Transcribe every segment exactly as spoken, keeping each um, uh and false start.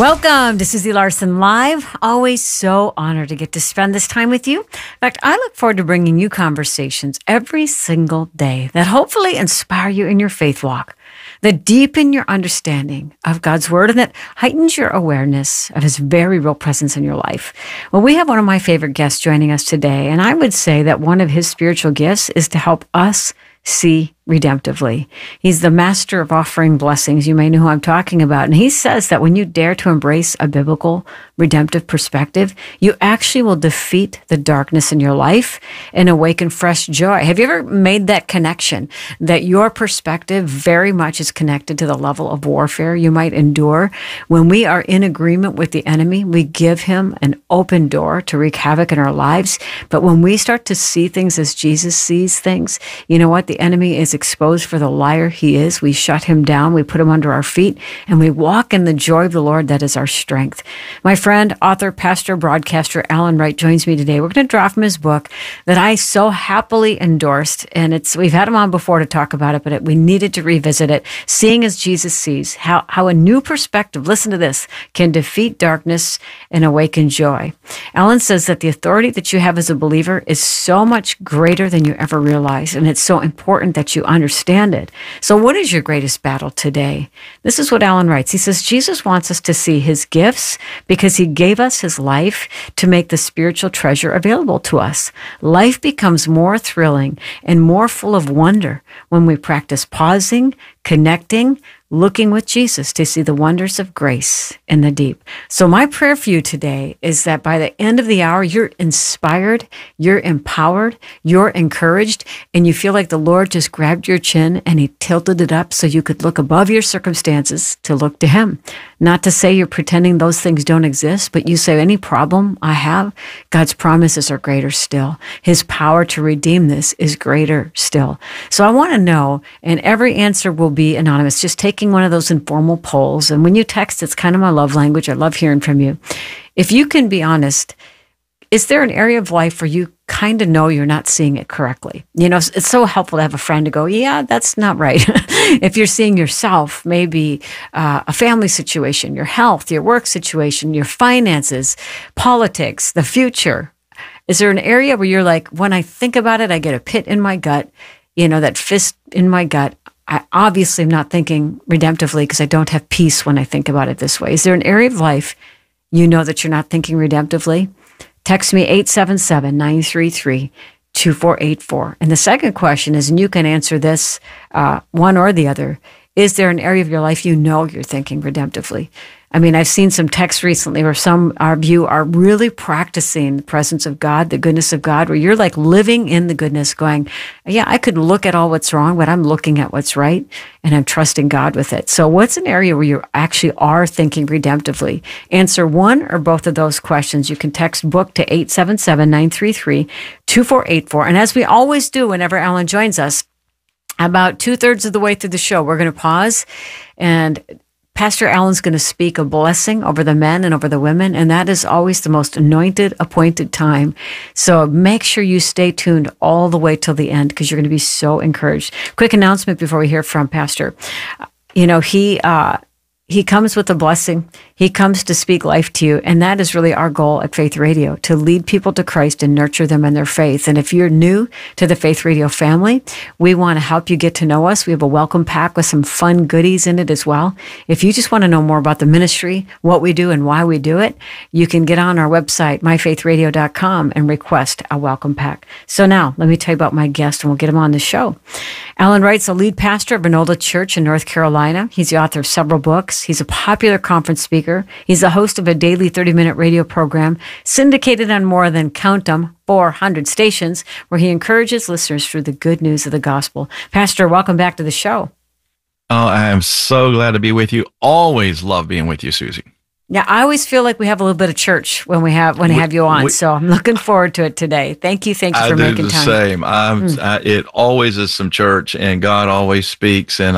Welcome to Susie Larson Live. Always so honored to get to spend this time with you. In fact, I look forward to bringing you conversations every single day that hopefully inspire you in your faith walk, that deepen your understanding of God's Word, and that heightens your awareness of His very real presence in your life. Well, we have one of my favorite guests joining us today, and I would say that one of his spiritual gifts is to help us see redemptively. He's the master of offering blessings. You may know who I'm talking about. And he says that when you dare to embrace a biblical redemptive perspective, you actually will defeat the darkness in your life and awaken fresh joy. Have you ever made that connection that your perspective very much is connected to the level of warfare you might endure? When we are in agreement with the enemy, we give him an open door to wreak havoc in our lives. But when we start to see things as Jesus sees things, you know what? The enemy is exposed for the liar he is. We shut him down. We put him under our feet, and we walk in the joy of the Lord that is our strength. My friend, author, pastor, broadcaster Alan Wright joins me today. We're going to draw from his book that I so happily endorsed, and it's we've had him on before to talk about it, but it, we needed to revisit it. Seeing as Jesus Sees, how, how a new perspective, listen to this, can defeat darkness and awaken joy. Alan says that the authority that you have as a believer is so much greater than you ever realize, and it's so important that you understand it. So what is your greatest battle today? This is what Alan writes. He says, Jesus wants us to see his gifts because he gave us his life to make the spiritual treasure available to us. Life becomes more thrilling and more full of wonder when we practice pausing, connecting, looking with Jesus to see the wonders of grace in the deep. So my prayer for you today is that by the end of the hour, you're inspired, you're empowered, you're encouraged, and you feel like the Lord just grabbed your chin and he tilted it up so you could look above your circumstances to look to him. Not to say you're pretending those things don't exist, but you say, any problem I have, God's promises are greater still. His power to redeem this is greater still. So I want to know, and every answer will be anonymous. Just take one of those informal polls. And when you text, it's kind of my love language. I love hearing from you. If you can be honest, is there an area of life where you kind of know you're not seeing it correctly? You know, it's so helpful to have a friend to go, yeah, that's not right. If you're seeing yourself, maybe uh, a family situation, your health, your work situation, your finances, politics, the future. Is there an area where you're like, when I think about it, I get a pit in my gut, you know, that fist in my gut. I obviously am not thinking redemptively because I don't have peace when I think about it this way. Is there an area of life you know that you're not thinking redemptively? Text me eight seven seven, nine three three, two four eight four. And the second question is, and you can answer this uh, one or the other, is there an area of your life you know you're thinking redemptively? I mean, I've seen some texts recently where some of you are really practicing the presence of God, the goodness of God, where you're like living in the goodness going, yeah, I could look at all what's wrong, but I'm looking at what's right and I'm trusting God with it. So what's an area where you actually are thinking redemptively? Answer one or both of those questions. You can text book to eight seven seven, nine three three, two four eight four. And as we always do whenever Alan joins us, about two-thirds of the way through the show, we're going to pause, and Pastor Alan's going to speak a blessing over the men and over the women, and that is always the most anointed, appointed time. So make sure you stay tuned all the way till the end because you're going to be so encouraged. Quick announcement before we hear from Pastor. You know, he uh, he comes with a blessing. He comes to speak life to you, and that is really our goal at Faith Radio, to lead people to Christ and nurture them in their faith. And if you're new to the Faith Radio family, we want to help you get to know us. We have a welcome pack with some fun goodies in it as well. If you just want to know more about the ministry, what we do, and why we do it, you can get on our website, my faith radio dot com, and request a welcome pack. So now, let me tell you about my guest, and we'll get him on the show. Alan Wright's the lead pastor of Enola Church in North Carolina. He's the author of several books. He's a popular conference speaker. He's the host of a daily thirty-minute radio program syndicated on more than, count 'em, four hundred stations, where he encourages listeners through the good news of the gospel. Pastor, welcome back to the show. Oh, I am so glad to be with you. Always love being with you, Susie. Yeah, I always feel like we have a little bit of church when we have when we, I have you on. We, so I'm looking forward to it today. Thank you, thank you for I making do the time. Same. I'm, mm. I, it always is some church, and God always speaks, and I f-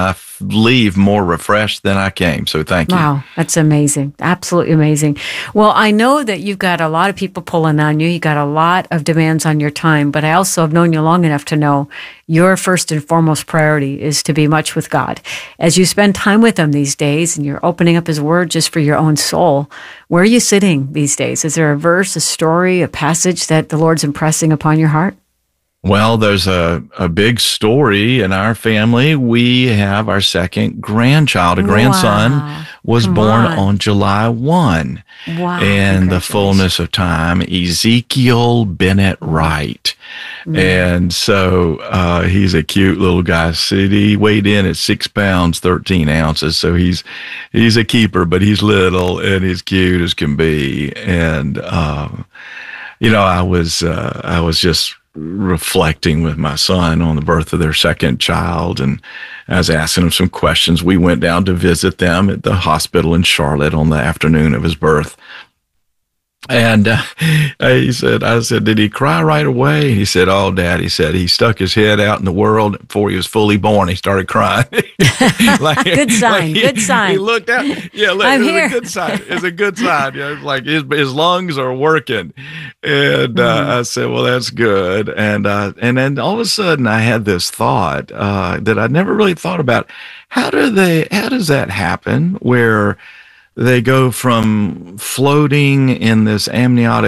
leave more refreshed than I came. So thank you. Wow, that's amazing. Absolutely amazing. Well, I know that you've got a lot of people pulling on you. You got a lot of demands on your time, but I also have known you long enough to know your first and foremost priority is to be much with God. As you spend time with him these days and you're opening up his word just for your own soul, where are you sitting these days? Is there a verse, a story, a passage that the Lord's impressing upon your heart? Well, there's a, a big story in our family. We have our second grandchild. A grandson Wow. was Come born on. on July first. Wow. In the fullness of time, Ezekiel Bennett Wright. Mm. And so uh, he's a cute little guy. See, he weighed in at six pounds, thirteen ounces. So he's he's a keeper, but he's little and he's cute as can be. And, um, you know, I was uh, I was just reflecting with my son on the birth of their second child, and I was asking him some questions. We went down to visit them at the hospital in Charlotte on the afternoon of his birth. And uh, he said, I said, did he cry right away? He said, oh, Dad, he said, he stuck his head out in the world before he was fully born. He started crying. like, Good sign, like he, good sign. He looked out. Yeah, look, I'm it was here. a good sign. It's a good sign. You know, like his, his lungs are working. And uh, Mm. I said, well, that's good. And, uh, and then all of a sudden I had this thought uh, that I never really thought about. How do they, how does that happen where they go from floating in this amniotic